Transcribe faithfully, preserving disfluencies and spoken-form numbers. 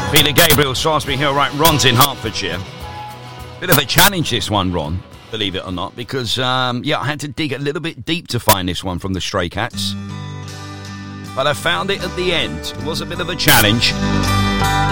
Peter Gabriel, Salisbury Hill. Right, Ron's in Hertfordshire. Bit of a challenge, this one, Ron, believe it or not, because, um, yeah, I had to dig a little bit deep to find this one from the Stray Cats. But I found it at the end. It was a bit of a challenge.